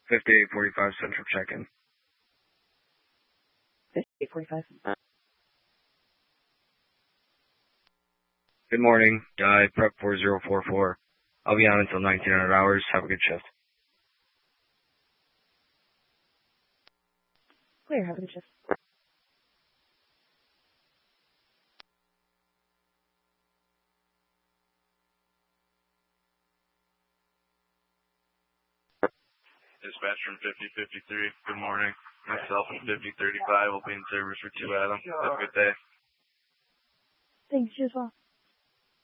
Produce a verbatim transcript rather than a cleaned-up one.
fifty-eight forty-five Central check-in. fifty-eight forty-five. Good morning, Guy, Prep four zero four four. I'll be on until nineteen hundred hours. Have a good shift. Clear, have a good shift. Dispatch from fifty fifty-three. Good morning. Myself and fifty thirty-five will be in service for two Adam. Have a good day. Thanks, you as well.